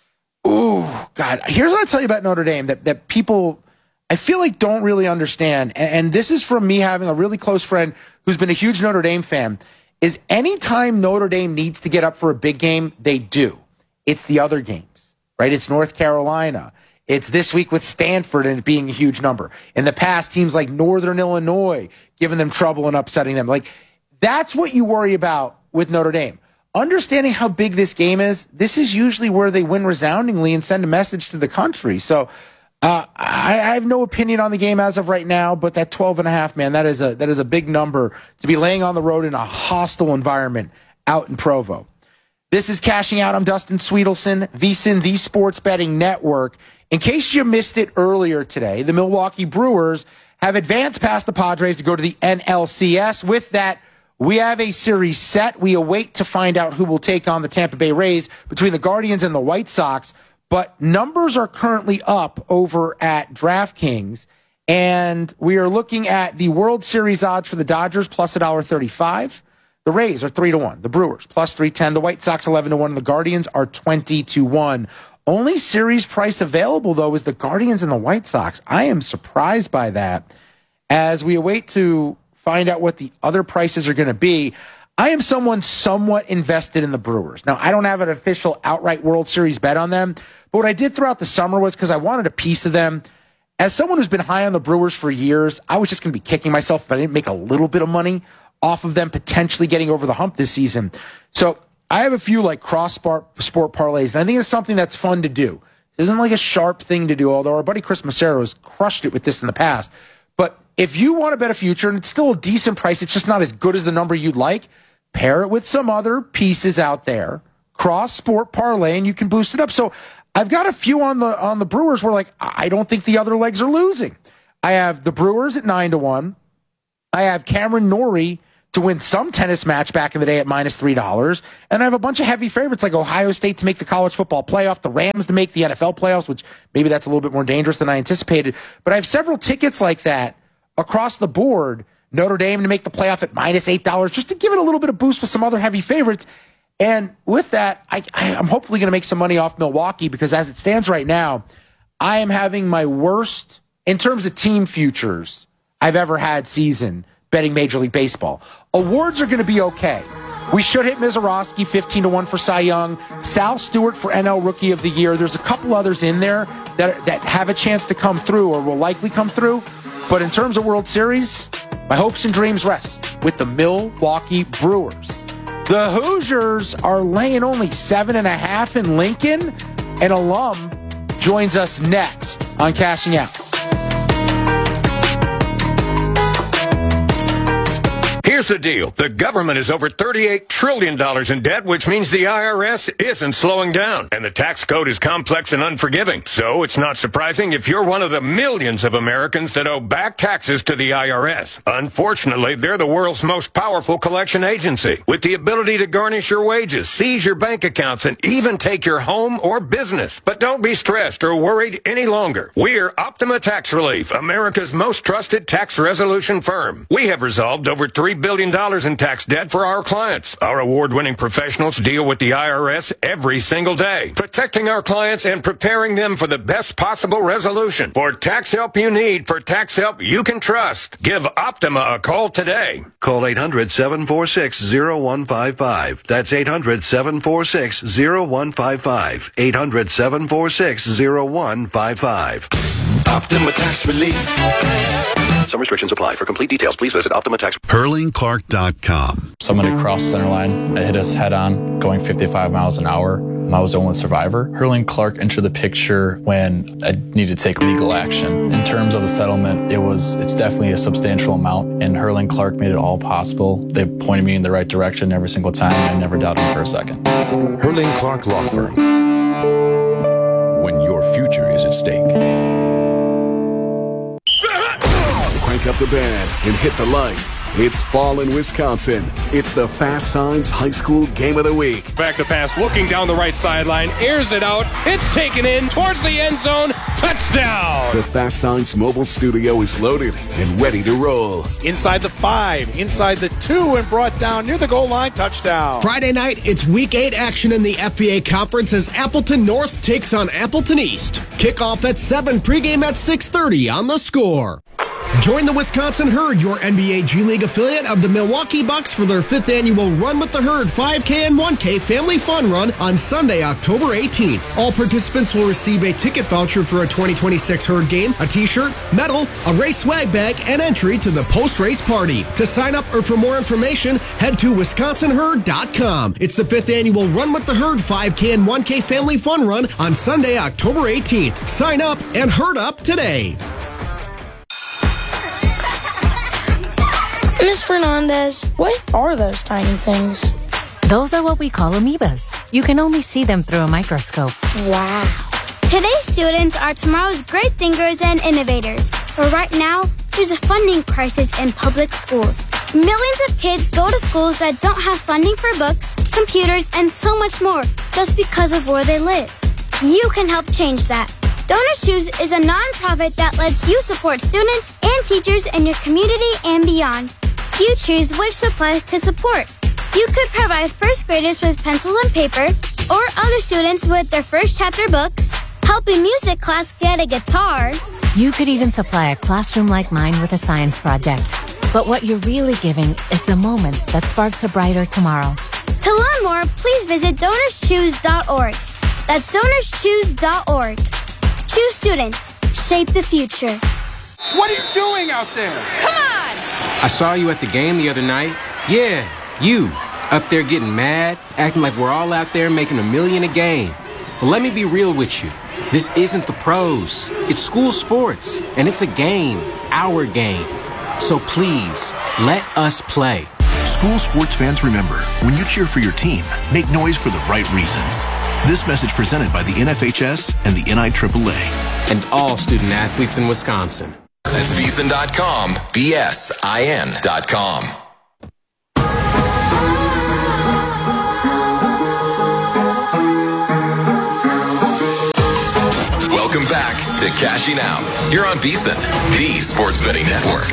Ooh, God. Here's what I'll tell you about Notre Dame that people, I feel like, don't really understand. And this is from me having a really close friend who's been a huge Notre Dame fan, is anytime Notre Dame needs to get up for a big game, they do. It's the other games, right? It's North Carolina. It's this week with Stanford and it being a huge number. In the past, teams like Northern Illinois giving them trouble and upsetting them. Like, that's what you worry about with Notre Dame. Understanding how big this game is, this is usually where they win resoundingly and send a message to the country. So I have no opinion on the game as of right now, but that 12.5, man, that is a big number to be laying on the road in a hostile environment out in Provo. This is Cashing Out. I'm Dustin Sweetelson, VSiN, the Sports Betting Network. In case you missed it earlier today, the Milwaukee Brewers have advanced past the Padres to go to the NLCS. With that, we have a series set. We await to find out who will take on the Tampa Bay Rays between the Guardians and the White Sox. But numbers are currently up over at DraftKings. And we are looking at the World Series odds for the Dodgers plus $1.35. The Rays are 3-1. The Brewers plus 310. The White Sox 11-1. And the Guardians are 20-1. Only series price available, though, is the Guardians and the White Sox. I am surprised by that. As we await to find out what the other prices are going to be, I am someone somewhat invested in the Brewers. Now, I don't have an official outright World Series bet on them, but what I did throughout the summer was because I wanted a piece of them. As someone who's been high on the Brewers for years, I was just going to be kicking myself if I didn't make a little bit of money off of them potentially getting over the hump this season. So I have a few like cross-sport parlays, and I think it's something that's fun to do. It isn't like a sharp thing to do, although our buddy Chris Macero has crushed it with this in the past. But if you want to bet a future, and it's still a decent price, it's just not as good as the number you'd like, pair it with some other pieces out there, cross-sport parlay, and you can boost it up. So I've got a few on the Brewers where, like, I don't think the other legs are losing. I have the Brewers at 9-1. I have Cameron Norrie to win some tennis match back in the day at -$3. And I have a bunch of heavy favorites like Ohio State to make the college football playoff, the Rams to make the NFL playoffs, which maybe that's a little bit more dangerous than I anticipated. But I have several tickets like that across the board. Notre Dame to make the playoff at -$8, just to give it a little bit of boost with some other heavy favorites. And with that, I'm hopefully going to make some money off Milwaukee, because as it stands right now, I am having my worst, in terms of team futures, I've ever had season betting Major League Baseball. Awards are going to be okay. We should hit Mizorowski 15-1 for Cy Young, Sal Stewart for NL Rookie of the Year. There's a couple others in there that have a chance to come through or will likely come through. But in terms of World Series, my hopes and dreams rest with the Milwaukee Brewers. The Hoosiers are laying only 7.5 in Lincoln. An alum joins us next on Cashing Out. Here's the deal. The government is over $38 trillion in debt, which means the IRS isn't slowing down. And the tax code is complex and unforgiving. So it's not surprising if you're one of the millions of Americans that owe back taxes to the IRS. Unfortunately, they're the world's most powerful collection agency, with the ability to garnish your wages, seize your bank accounts, and even take your home or business. But don't be stressed or worried any longer. We're Optima Tax Relief, America's most trusted tax resolution firm. We have resolved over $3 billion in tax debt for our clients. Our award-winning professionals deal with the IRS every single day, protecting our clients and preparing them for the best possible resolution. For tax help you need, for tax help you can trust, give Optima a call today. Call 800-746-0155. That's 800-746-0155. 800-746-0155. Optima Tax Relief. Some restrictions apply. For complete details, please visit Optima Tax. HurlingClark.com. Somebody crossed center line. It hit us head on, going 55 miles an hour. I was the only survivor. Hurling Clark entered the picture when I needed to take legal action. In terms of the settlement, it's definitely a substantial amount, and Hurling Clark made it all possible. They pointed me in the right direction every single time, and I never doubted them for a second. Hurling Clark Law Firm. When your future is at stake. Crank up the band and hit the lights. It's fall in Wisconsin. It's the Fast Signs High School Game of the Week. Back to pass, looking down the right sideline, airs it out. It's taken in towards the end zone. Touchdown! The Fast Signs mobile studio is loaded and ready to roll. Inside the 5, inside the 2, and brought down near the goal line. Touchdown. Friday night, it's Week 8 action in the FVA Conference as Appleton North takes on Appleton East. Kickoff at 7, pregame at 6:30 on The Score. Join the Wisconsin Herd, your NBA G League affiliate of the Milwaukee Bucks, for their 5th annual Run with the Herd 5K and 1K Family Fun Run on Sunday, October 18th. All participants will receive a ticket voucher for a 2026 Herd game, a t-shirt, medal, a race swag bag, and entry to the post-race party. To sign up or for more information, head to WisconsinHerd.com. It's the 5th annual Run with the Herd 5K and 1K Family Fun Run on Sunday, October 18th. Sign up and herd up today. Ms. Fernandez, what are those tiny things? Those are what we call amoebas. You can only see them through a microscope. Wow. Today's students are tomorrow's great thinkers and innovators. But right now, there's a funding crisis in public schools. Millions of kids go to schools that don't have funding for books, computers, and so much more just because of where they live. You can help change that. Donors Choose is a nonprofit that lets you support students and teachers in your community and beyond. You choose which supplies to support. You could provide first graders with pencils and paper, or other students with their first chapter books, help a music class get a guitar. You could even supply a classroom like mine with a science project. But what you're really giving is the moment that sparks a brighter tomorrow. To learn more, please visit DonorsChoose.org. That's DonorsChoose.org. Choose students. Shape the future. What are you doing out there? Come on! I saw you at the game the other night. Yeah, you. Up there getting mad, acting like we're all out there making $1 million a game. Well, let me be real with you. This isn't the pros. It's school sports, and it's a game, our game. So please, let us play. School sports fans, remember, when you cheer for your team, make noise for the right reasons. This message presented by the NFHS and the NIAAA. And all student athletes in Wisconsin. That's VSiN.com, VSIN.com. Welcome back to Cashing Out here on VSiN, the Sports Betting Network.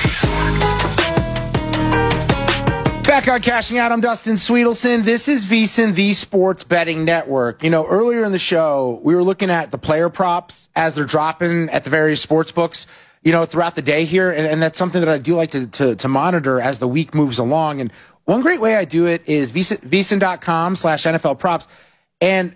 Back on Cashing Out, I'm Dustin Sweetelson. This is VSiN, the Sports Betting Network. You know, earlier in the show, we were looking at the player props as they're dropping at the various sports books, you know, throughout the day here. And that's something that I do like to monitor as the week moves along. And one great way I do it is VSiN.com/NFL props. And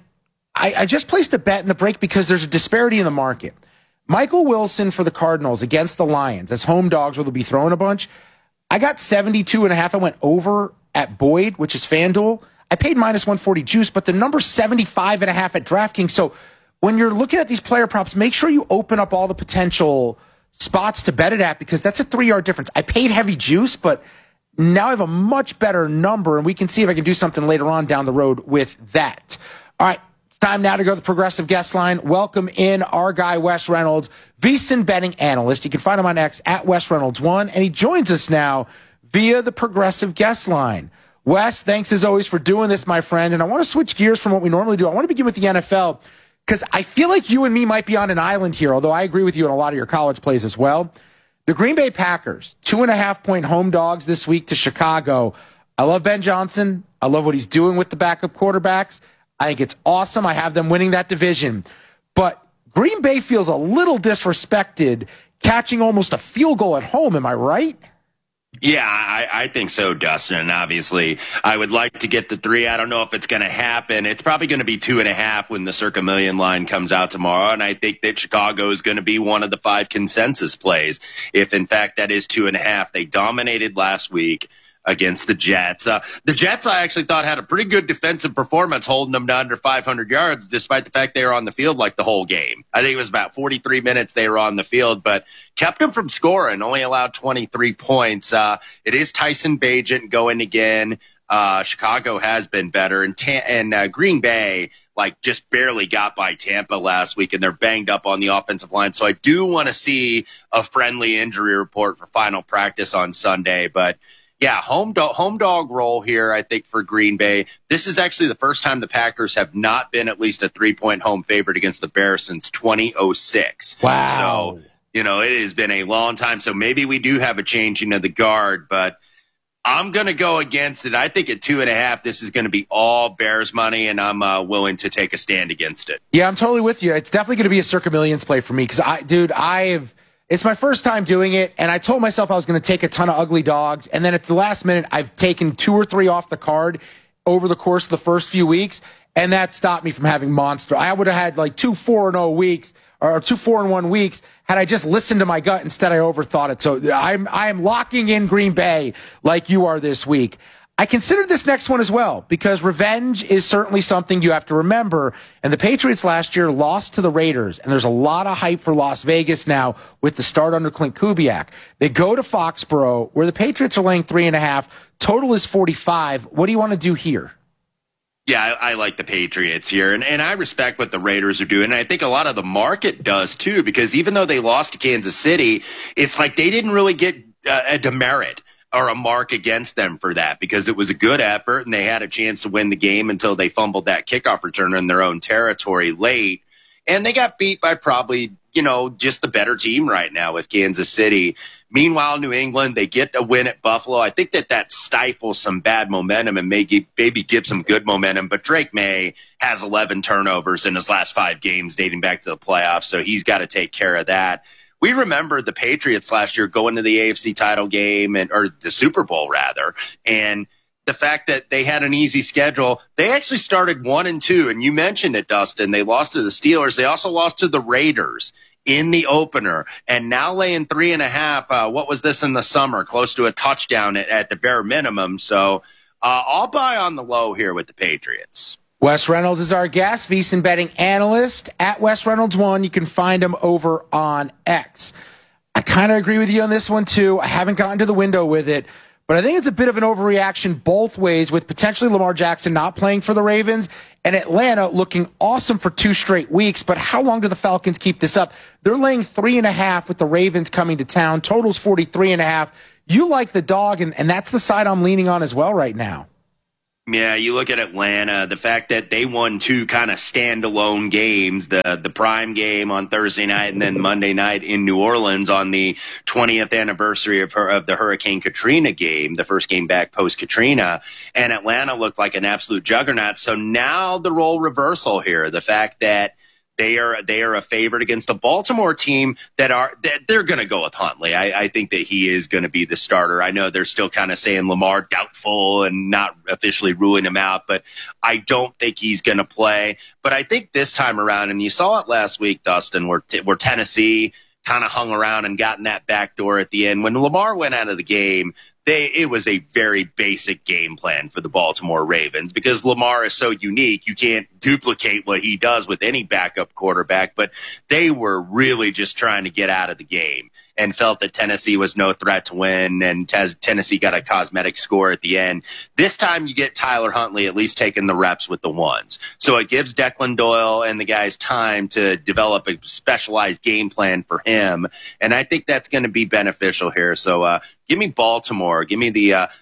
I just placed a bet in the break because there's a disparity in the market. Michael Wilson for the Cardinals against the Lions as home dogs where they'll be throwing a bunch. I got 72.5. I went over at Boyd, which is FanDuel. I paid -140 juice, but the number's 75.5 at DraftKings. So when you're looking at these player props, make sure you open up all the potential spots to bet it at because that's a 3-yard difference. I paid heavy juice, but now I have a much better number, and we can see if I can do something later on down the road with that. All right. It's time now to go to the Progressive Guest Line. Welcome in our guy, Wes Reynolds, VSiN betting analyst. You can find him on X at Wes Reynolds1, and he joins us now via the Progressive Guest Line. Wes, thanks as always for doing this, my friend. And I want to switch gears from what we normally do. I want to begin with the NFL because I feel like you and me might be on an island here, although I agree with you on a lot of your college plays as well. The Green Bay Packers, 2.5-point home dogs this week to Chicago. I love Ben Johnson. I love what he's doing with the backup quarterbacks. I think it's awesome. I have them winning that division. But Green Bay feels a little disrespected catching almost a field goal at home. Am I right? Yeah, I think so, Dustin. And obviously, I would like to get the 3. I don't know if it's going to happen. It's probably going to be 2.5 when the Circa Million line comes out tomorrow. And I think that Chicago is going to be one of the 5 consensus plays. If, in fact, that is 2.5. They dominated last week against the Jets. The Jets, I actually thought, had a pretty good defensive performance, holding them to under 500 yards, despite the fact they were on the field like the whole game. I think it was about 43 minutes they were on the field, but kept them from scoring, only allowed 23 points. It is Tyson Bagent going again. Chicago has been better, and Green Bay just barely got by Tampa last week, and they're banged up on the offensive line. So I do want to see a friendly injury report for final practice on Sunday, but yeah, home dog role here, I think, for Green Bay. This is actually the first time the Packers have not been at least a 3-point home favorite against the Bears since 2006. Wow. So, it has been a long time. So maybe we do have a changing of the guard, but I'm going to go against it. I think at 2.5, this is going to be all Bears money, and I'm willing to take a stand against it. Yeah, I'm totally with you. It's definitely going to be a Circa Millions play for me because, it's my first time doing it, and I told myself I was going to take a ton of ugly dogs, and then at the last minute, I've taken 2 or 3 off the card over the course of the first few weeks, and that stopped me from having monster. I would have had 2 4-0 weeks, or 2 4-1 weeks, had I just listened to my gut. Instead, I overthought it. So I am locking in Green Bay like you are this week. I considered this next one as well because revenge is certainly something you have to remember. And the Patriots last year lost to the Raiders, and there's a lot of hype for Las Vegas now with the start under Clint Kubiak. They go to Foxborough, where the Patriots are laying 3.5. Total is 45. What do you want to do here? Yeah, I like the Patriots here, and I respect what the Raiders are doing, and I think a lot of the market does too, because even though they lost to Kansas City, it's like they didn't really get a demerit or a mark against them for that because it was a good effort and they had a chance to win the game until they fumbled that kickoff return in their own territory late. And they got beat by probably, just the better team right now with Kansas City. Meanwhile, New England, they get a win at Buffalo. I think that stifles some bad momentum and maybe give some good momentum. But Drake May has 11 turnovers in his last 5 games dating back to the playoffs, so he's got to take care of that. We remember the Patriots last year going to the AFC title game or the Super Bowl rather, and the fact that they had an easy schedule. They actually started 1-2, and you mentioned it, Dustin. They lost to the Steelers. They also lost to the Raiders in the opener, and now laying 3.5. What was this in the summer? Close to a touchdown at the bare minimum. So I'll buy on the low here with the Patriots. Wes Reynolds is our guest, VSiN betting analyst at Wes Reynolds1. You can find him over on X. I kind of agree with you on this one too. I haven't gotten to the window with it, But I think it's a bit of an overreaction both ways, with potentially Lamar Jackson not playing for the Ravens and Atlanta looking awesome for 2 straight weeks. But how long do the Falcons keep this up? They're laying 3.5 with the Ravens coming to town. Total's 43.5. You like the dog, and that's the side I'm leaning on as well right now. Yeah, you look at Atlanta, the fact that they won 2 kind of standalone games, the prime game on Thursday night and then Monday night in New Orleans on the 20th anniversary of the Hurricane Katrina game, the first game back post-Katrina, and Atlanta looked like an absolute juggernaut. So now the role reversal here, the fact that they are a favorite against a Baltimore team that they're going to go with Huntley. I think that he is going to be the starter. I know they're still kind of saying Lamar doubtful and not officially ruling him out, but I don't think he's going to play. But I think this time around, and you saw it last week, Dustin, where Tennessee kind of hung around and got in that back door at the end. When Lamar went out of the game, it was a very basic game plan for the Baltimore Ravens because Lamar is so unique. You can't duplicate what he does with any backup quarterback, but they were really just trying to get out of the game and felt that Tennessee was no threat to win, and Tennessee got a cosmetic score at the end. This time you get Tyler Huntley at least taking the reps with the ones. So it gives Declan Doyle and the guys time to develop a specialized game plan for him, and I think that's going to be beneficial here. So give me Baltimore. Give me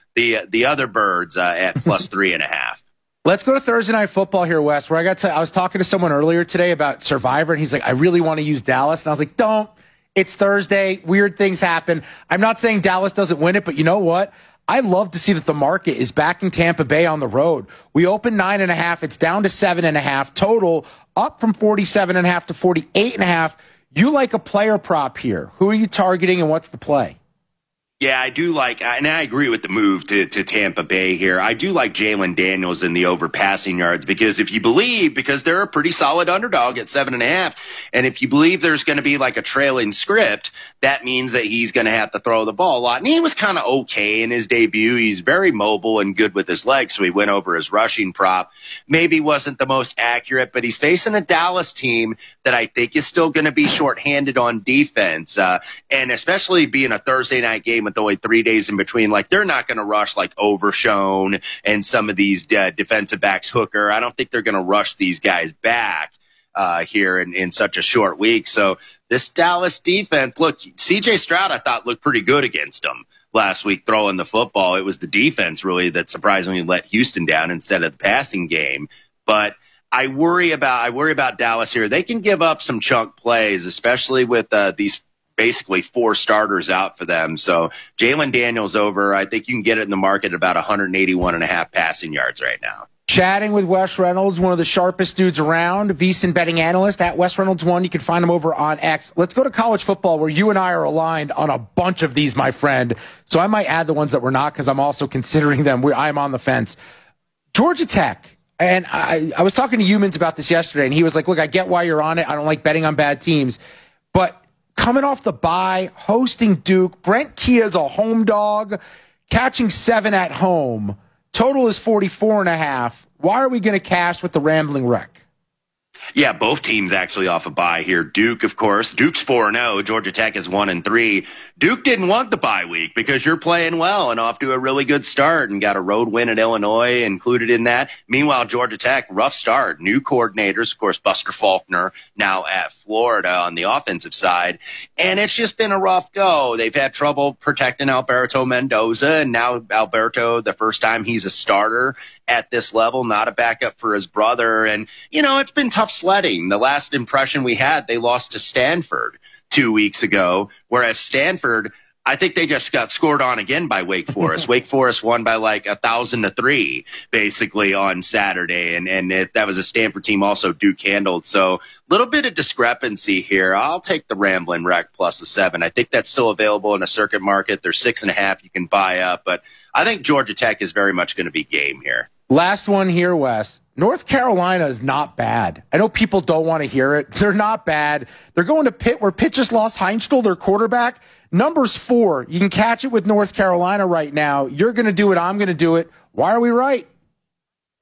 the other birds at plus 3.5. Let's go to Thursday Night Football here, Wes, where I was talking to someone earlier today about Survivor, and he's like, I really want to use Dallas. And I was like, don't. It's Thursday. Weird things happen. I'm not saying Dallas doesn't win it, but you know what? I love to see that the market is backing Tampa Bay on the road. We opened 9.5. It's down to 7.5. Total up from 47.5 to 48.5. You like a player prop here. Who are you targeting and what's the play? Yeah, I do like, and I agree with the move to Tampa Bay here. I do like Jalen Daniels in the over passing yards because if you believe, because they're a pretty solid underdog at 7.5, and if you believe there's going to be like a trailing script, that means that he's going to have to throw the ball a lot. And he was kind of okay in his debut. He's very mobile and good with his legs, so he went over his rushing prop. Maybe wasn't the most accurate, but he's facing a Dallas team that I think is still going to be shorthanded on defense, and especially being a Thursday night game with only 3 days in between, like they're not going to rush like Overshone and some of these defensive backs, Hooker. I don't think they're going to rush these guys back here in such a short week. So this Dallas defense, look, CJ Stroud I thought looked pretty good against them last week throwing the football. It was the defense really that surprisingly let Houston down instead of the passing game. But I worry about Dallas here. They can give up some chunk plays, especially with these basically 4 starters out for them. So Jalen Daniels over, I think you can get it in the market at about 181.5 passing yards right now. Chatting with Wes Reynolds, one of the sharpest dudes around, VSiN betting analyst at Wes Reynolds 1. You can find him over on X. Let's go to college football, where you and I are aligned on a bunch of these, my friend. So I might add the ones that we're not, because I'm also considering them. I'm on the fence. Georgia Tech. And I was talking to Humans about this yesterday, and he was like, look, I get why you're on it. I don't like betting on bad teams. But coming off the bye, hosting Duke, Brent Kia's a home dog, catching 7 at home. Total is 44.5. Why are we going to cash with the Rambling Wreck? Yeah, both teams actually off a bye here. Duke, of course. Duke's 4-0. Georgia Tech is 1-3. Duke didn't want the bye week because you're playing well and off to a really good start and got a road win at Illinois included in that. Meanwhile, Georgia Tech, rough start. New coordinators, of course, Buster Faulkner now at Florida on the offensive side. And it's just been a rough go. They've had trouble protecting Alberto Mendoza, and now Alberto, the first time he's a starter at this level, not a backup for his brother. And, you know, it's been tough sledding. The last impression we had, they lost to Stanford 2 weeks ago, whereas Stanford, I think they just got scored on again by Wake Forest. Wake Forest won by like 1,000-3 basically on Saturday, and that was a Stanford team also Duke handled. So a little bit of discrepancy here. I'll take the Ramblin' Wreck plus the 7. I think that's still available in a circuit market. There's 6.5 you can buy up, but I think Georgia Tech is very much going to be game here. Last one here, Wes. North Carolina is not bad. I know people don't want to hear it. They're not bad. They're going to Pitt, where Pitt just lost Heinzl, their quarterback. Number's 4. You can catch it with North Carolina right now. You're going to do it. I'm going to do it. Why are we right?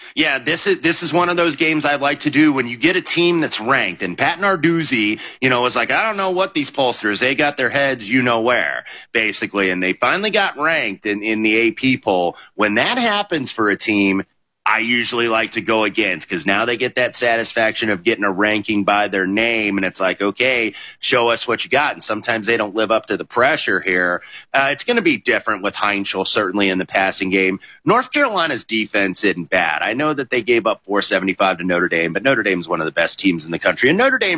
Yeah, this is one of those games I'd like to do when you get a team that's ranked. And Pat Narduzzi, was like, I don't know what these pollsters, they got their heads where, basically. And they finally got ranked in the AP poll. When that happens for a team, I usually like to go against, because now they get that satisfaction of getting a ranking by their name, and it's like, okay, show us what you got. And sometimes they don't live up to the pressure here. It's going to be different with Heinzel, certainly in the passing game. North Carolina's defense isn't bad. I know that they gave up 475 to Notre Dame, but Notre Dame is one of the best teams in the country, and Notre Dame